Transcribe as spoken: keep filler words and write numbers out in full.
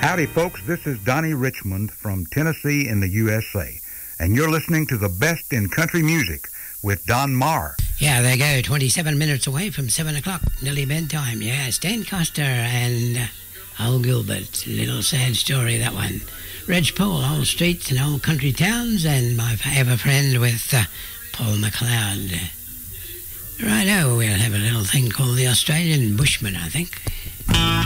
Howdy, folks. This is Donnie Richmond from Tennessee in the U S A, and you're listening to the best in country music with Don Marr. Yeah, there you go. twenty-seven minutes away from seven o'clock. Nearly bedtime. Yeah, Stan Coster and uh, Old Gilbert. Little sad story, that one. Reg Paul, Old Streets and Old Country Towns, and my ever friend with uh, Paul McLeod. Righto, we'll have a little thing called the Australian Bushman, I think.